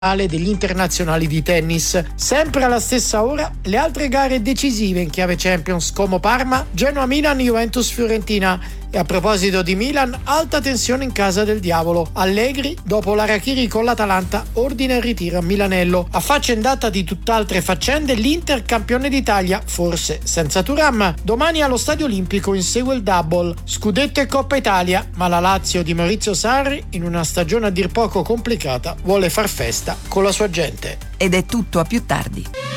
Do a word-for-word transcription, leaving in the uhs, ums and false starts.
degli internazionali di tennis. Sempre alla stessa ora le altre gare decisive in chiave Champions: Como Parma, Genoa Milan, Juventus Fiorentina. E a proposito di Milan, alta tensione in casa del diavolo. Allegri, dopo l'Arachiri con l'Atalanta, ordina il ritiro a Milanello. Affaccendata di tutt'altre faccende, l'Inter campione d'Italia, forse senza Thuram. Domani allo Stadio Olimpico insegue il double, scudetto e Coppa Italia, ma la Lazio di Maurizio Sarri, in una stagione a dir poco complicata, vuole far festa con la sua gente. Ed è tutto, a più tardi.